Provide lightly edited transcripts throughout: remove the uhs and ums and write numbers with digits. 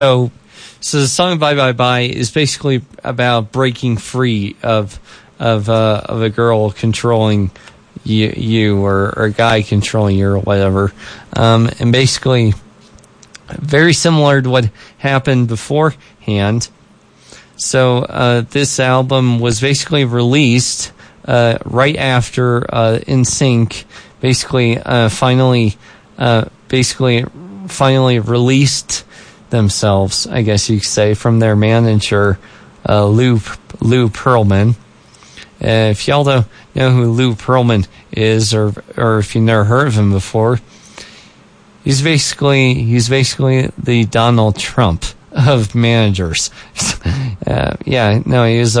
So the song "Bye Bye Bye" is basically about breaking free of a girl controlling you or a guy controlling you or whatever, and basically very similar to what happened beforehand. So this album was basically released right after NSYNC finally released themselves, I guess you could say, from their manager, Lou Pearlman. If y'all don't know who Lou Pearlman is, or if you've never heard of him before, he's basically the Donald Trump of managers. He was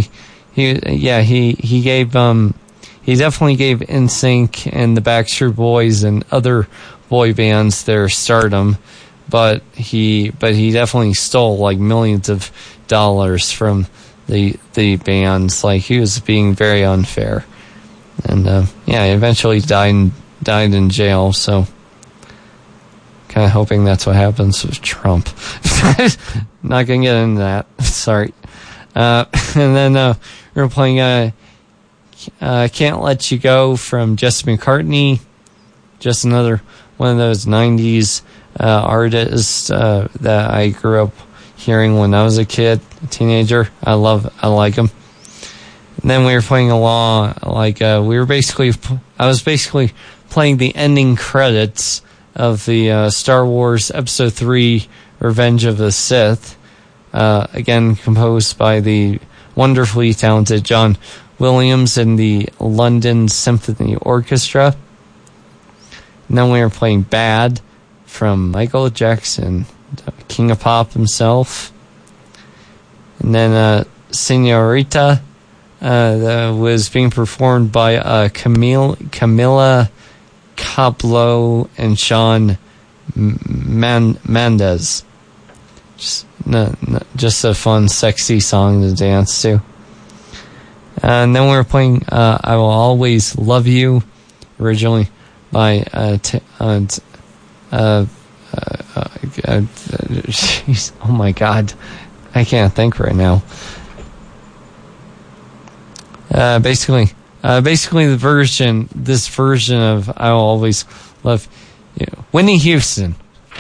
he definitely gave NSYNC and the Backstreet Boys and other boy bands their stardom, but he definitely stole like millions of dollars from the bands. Like, he was being very unfair, and he eventually died in jail. So kind of hoping that's what happens with Trump. Not gonna get into that. Sorry. And then we're playing "Can't Let You Go" from Jesse McCartney. Just another one of those 90s artists that I grew up hearing when I was a kid, a teenager. I like him. And then we were playing along, I was basically playing the ending credits of the Star Wars Episode 3 Revenge of the Sith, again composed by the wonderfully talented John Williams and the London Symphony Orchestra. And then we were playing Bad from Michael Jackson, King of Pop himself. And then Senorita that was being performed by Camila Cabello and Shawn Mendes. Just a fun, sexy song to dance to. And then we were playing "I Will Always Love You," originally by jeez, oh my God, I can't think right now. Basically this version of "I Will Always Love You," Whitney Houston.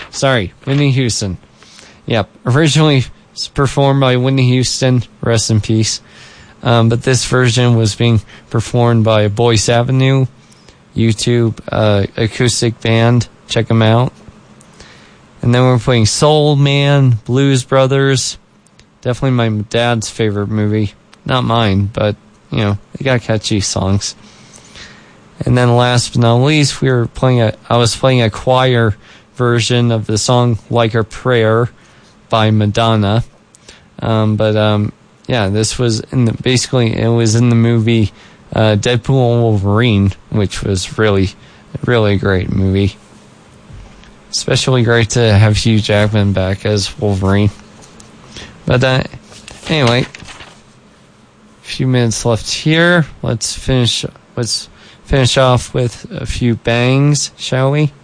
Yep, originally performed by Whitney Houston, rest in peace. But this version was being performed by Boyce Avenue, YouTube acoustic band. Check them out. And then we're playing Soul Man, Blues Brothers. Definitely my dad's favorite movie. Not mine, but, they got catchy songs. And then last but not least, I was playing a choir version of the song "Like a Prayer" by Madonna. This was it was in the movie Deadpool and Wolverine, which was really, really great movie. Especially great to have Hugh Jackman back as Wolverine. But anyway, a few minutes left here. Let's finish off with a few bangs, shall we?